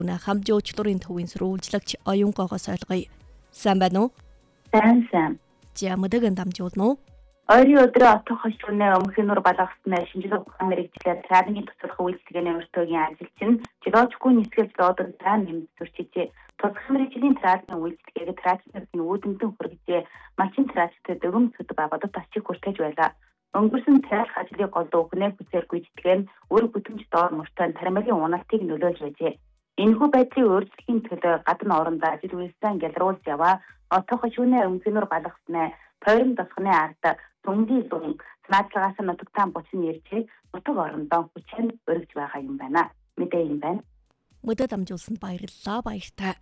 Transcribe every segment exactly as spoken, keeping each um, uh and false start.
хамжуучлалын төвийн сурвалжлагч оюнгоогоос ойлгоё. Сайн байна уу? Сайн сайн. За мөдөг дамжуулна уу? Ойрын өдрөө отох хошууны өмхөн нур балгасны шинжилгээ ухаан мэрэгчлэр цаадны туслах үйлчлэгээний өртөөгийн ажилчин жолоочгүй нисгэл зоодог цаан нэмж зөрчижээ. Туслах мэрэгжлийн цаадны үйлчлэгээг тракторын үүдэнтэн хүргэжээ. Машин тракторт дөрөм цэд багадад ачиг хүртэж байлаа. Өнгөрсөн цайлах ажлыг голдуу өгнээ хүсээр гүйцэтгэн өр бүтэмж доор мөртөө тарималын уналтыг нөлөөлж байжээ. Энэхүү байдлын өөрчлөлийн төлөө гадна оронд ажил үйлсэн гялруулж яваа отох хошууны өмхөн нур балгасны тойрон тосгоны ард Түнгийн зүүн наадлагаас нутагтаан буцны ирчээ нутаг орондоо хүчээр өргөж байгаа юм байна. Мэдээ юм байна. Мөдөд дамжуулсанд баярлалаа, баяртай.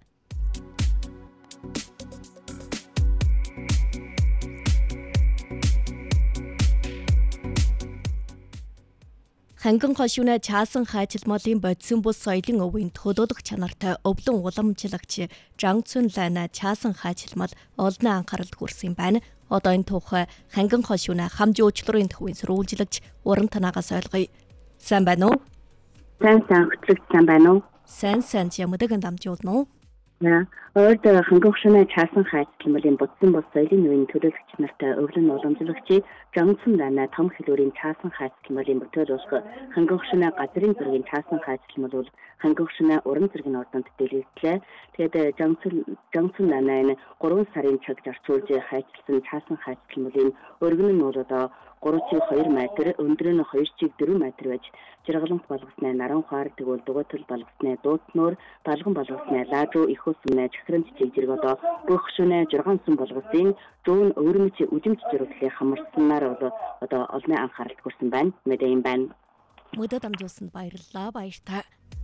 Ханган хошууны чаасан хайчилмалын бодсон бус соёлын өвийн төлөөлөх чанартай өвлөн уламжлагч Жан Цүн Лайна чаасан хайчилмал олон анхааралд хүрсэн байна. Одоо энэ тухай ханган хошууны хамжуучлалын төвийн сурвалжлагч уран танаагаас ойлгоё. Сайн байна уу? Сайн сайн хөтлөгч сайн байна уу? Сайн сайн ямадаг дамжуулна уу? Яа, өөрд ханган хошууны чаасан хайчилмалын бодсон бус соёлын өвийн төлөөлөгч нартай өвлөн уламжлагч Жан Цүн Лайна том хэлбэрийн чаасан хайчилмалын бүтээл болох ханган хошууны газрын зургийн чаасан хайчилмал бол ханган хошууны уран зургийн ордонд дэлгэрлээ. Тэгээд Жан Цүн Лайна энэ гурван сарын цаг зарцуулж хайчилсан чаасан хайчилмалын өргөн нь бол одоо гурван чиг хоёр метр, өндөр нь хоёр чиг дөрвөн метр байж жаргалант балгасны наран хаар тэгвэл дугуйтал балгасны дуутнуур балган балгасны лаажуу их усны чахрын жижиг зэрэг одоо бүх хошууны жургаан сүм балгасын зүүн өвөрмөч үдэмж зэрэглээ хамарснаар одоо олны анхааралд хүрсэн байна. Мэдээ юм байна. Мөдөд дамжуулсанд баярлалаа, баяртай.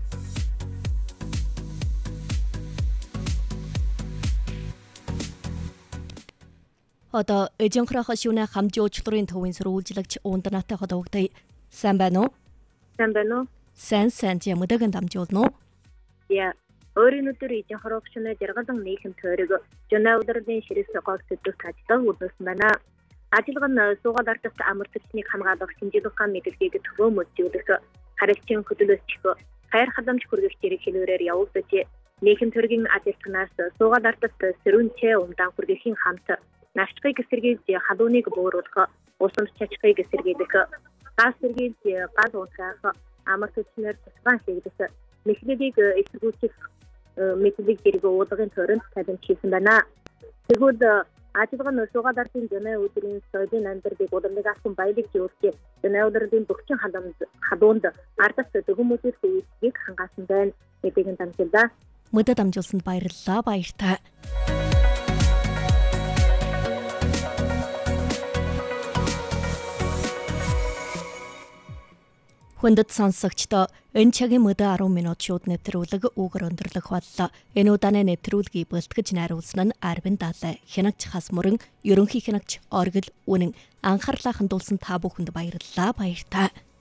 Одоо эжэнхраа хошууны хамжуучлалын төвийн сурвалжлагч унданатай ходогдъя. Сайн байна уу? Сайн байна уу? Сайн сайн ямадаг дамжуулна уу? Я өөрийн өдөр эжэнхраа хошууны жаргалан нийгэм тойрог жона өдрийн ширээс гог төдөх ажиллаа үргэлжлүүлсэн байна. Ажиллагаа нь суугаад ардагт амар төчнийг хамгаалах шинжилгээ ухаан мэдлэгийг төвөө мөчүүлэх харилцан хөдөлгөөч хайр хадамж хүргэх зэрэг хэлбэрээр явагдаж нийгэм төргийн ажилтнаас суугаад ардагт сэрүүнчээ умдаан хүргэхийн хамт навчгыг эсэргийлж халууныг бууруулах, усамж чачгыг эсэргийлэх, газ сэргийлж газ уусгах, амар төчнөр тусгаан хийгдэх, мэхлэгийг эсэргүүцэх мэдлэг зэрэг уулгын тойронд тавин хийсэн байна. Тэгвэл ажиллагаа нь суугаад ардын жоноо өдрийн соёлын амьдралыг уламжлуулсан баялаг зөвлөж, жоноо өдрийн бөхчин халамж халуунд ардаас дөгөмөдөх үйлчлэгийг хангаасан байна. Мэдээгийн дамжуулаа. Мөдөд дамжуулсанд баярлалаа, баяртай. Хүндэт сонсогчдоо энэ цагийн мөдө арван минут шууд нэвтрүүлэг үгээр өндөрлөх боллоо. Энэ удааны нэвтрүүлгийг бэлтгэж найруулсан нь Арвин Далай, хянагч Хасмуран, ерөнхий хянагч Оргил Үнэн. Анхаарлаа хандуулсан та бүхэнд баярлалаа, баяртай.